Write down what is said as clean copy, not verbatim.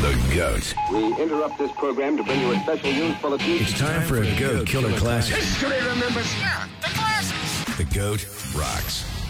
The GOAT. We interrupt this program to bring you a special news bulletin. It's time for a GOAT Killer Classic. History remembers. Yeah, the classics. The GOAT rocks.